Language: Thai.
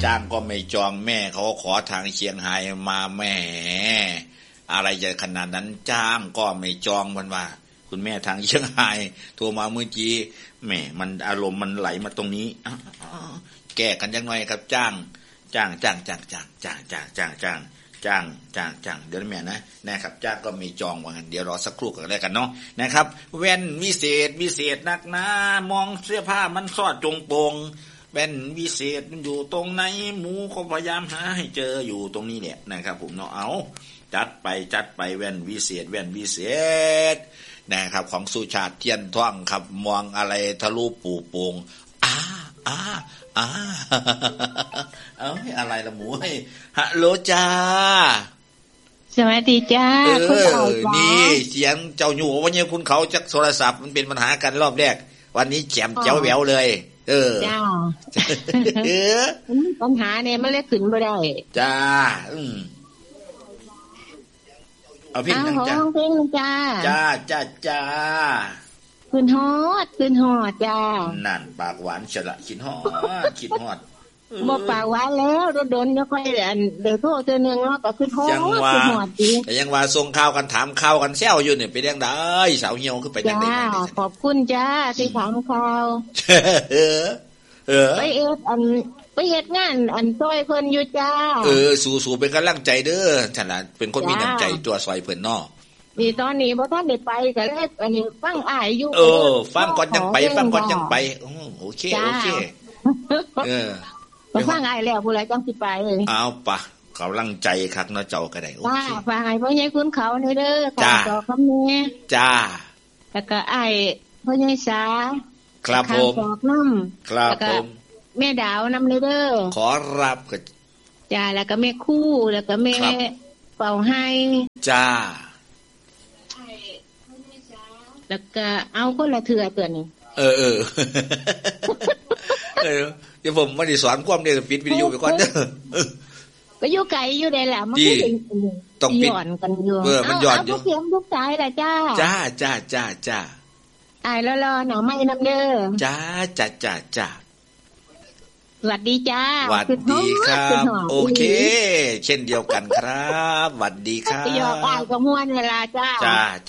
จ้างก็ไม่จองแม่เขาขอทางเชียงไฮ้มาแม่อะไรจะขนาดนั้นจ้างก็ไม่จองมันว่าคุณแม่ทางเชียงไฮ้โทรมาเมื่อกี้แม่มันอารมณ์มันไหลมาตรงนี้แก้กันยังไงครับจ้างเดี๋ยวแม่นะครับจ้างก็มีจองว่างั้นเดี๋ยวรอสักครู่กันแล้วกันเนาะนะครับแว่นวิเศษนักหนามองเสื้อผ้ามันสอดจงโปงแว่นวิเศษมันอยู่ตรงไหนหมูก็พยายามหาให้เจออยู่ตรงนี้เนี่ยนะครับผมเนาะเอาจัดไปแว่นวิเศษนะครับของสุชาติเทียนท่องครับมองอะไรทะลุปูโป่งเอาอะไรละหมูให้ฮัลโหลจ้าสวัสดีจ้าคุณเขานี่เสียงเจ้าอยู่วันนี้คุณเขาจักโทรศัพท์มันเป็นปัญหากันรอบแรกวันนี้แจ่มแจ๋วแหววเลยจ้าปัญหาเนี่ยมันเล็กขึ้นบ่ได้จ้าเอาเพลงนั่งจ้าเพลงจ้าขึ้นฮอดจ้านั่นปากหวานฉละคิดฮอดบ่ปากหวานแล้วโดนๆจะค่อยเดี๋ยวโทรเจอนึงเนาะก็ขึ้นฮอดดีแต่ยังว่าส่งข่าวกันถามข่าวกันแซวอยู่นี่ไปยังได้สาวเหี่ยวคือไปจังได๋ขอบคุณจ้าที่ถามข่าวไปเฮ็ดงานซอยเพิ่นอยู่จ้าสู้ๆเป็นกำลังใจเด้อท่านล่ะเป็นคนมีน้ำใจตัวซอยเพิ่นเนาะนี่ตอนนี้บ่ทันได้ไปก็เลยฟังอ้ายอยู่ฟังก่อนยังไปโอเคก็ฟังอ้ายแล้วผู้ใดจังสิไปเอาปะกำลังใจคักเนาะเจ้าก็ได้โอเคฟังอ้ายพ่อใหญ่คุณเขานี่เด้อขอต่อคำนี้จ้าแล้วก็อ้ายพ่อใหญ่สาครับผมครับผมแม่ดาวนำเลยเด้อขอรับก็จ้าแล้วก็แม่คู่แล้วก็แม่เป่าให้จ้าแล้วก็เอาคนละเถื่อตัวนี้เดี๋ยวผมไม่ได้สอนความเนี่ยปิดวิดีโอไปก่อนเด้อก็อยู่ไกลอยู่ได้แหละมันก็ต้องปิดย้อนกันอยู่มันย้อนอยู่เสียงทุกสายแหละจ้าอ้ายรอหน่อไม้นำเด้อจ้าสวัสดีจ้าสวัสดีครับโอเคเช่นเดียวกันครับสวัสดีครับยออ้ายก็ม่วนเวลาจ้า